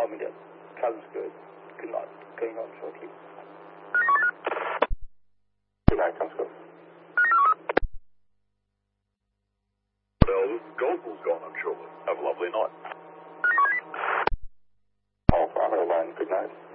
Million. Sounds good. Good night. Going on shortly. Good night, sounds good. Well, Gospel's gone, I'm sure. Have a lovely night. Alpha, Line, good night.